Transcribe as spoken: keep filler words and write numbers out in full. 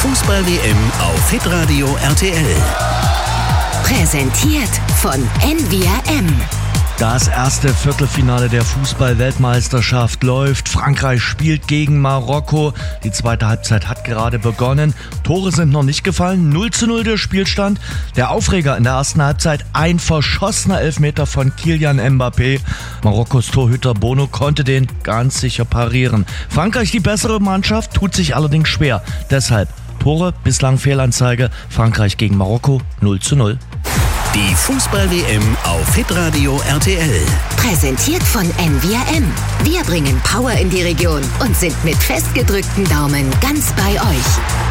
Fußball-W M auf Hitradio R T L. Präsentiert von N V R M. Das erste Viertelfinale der Fußball-Weltmeisterschaft läuft. Frankreich spielt gegen Marokko. Die zweite Halbzeit hat gerade begonnen. Tore sind noch nicht gefallen. null zu null der Spielstand. Der Aufreger in der ersten Halbzeit: ein verschossener Elfmeter von Kylian Mbappé. Marokkos Torhüter Bono konnte den ganz sicher parieren. Frankreich, die bessere Mannschaft, tut sich allerdings schwer. Deshalb Tore, bislang Fehlanzeige. Frankreich gegen Marokko null zu null. Die Fußball-W M auf Hitradio R T L. Präsentiert von N V R M. Wir bringen Power in die Region und sind mit festgedrückten Daumen ganz bei euch.